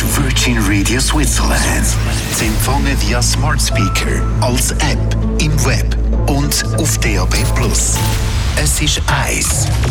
ist Virgin Radio Switzerland. Zu empfangen via Smart Speaker, als App, im Web und auf DAB+. Es ist 1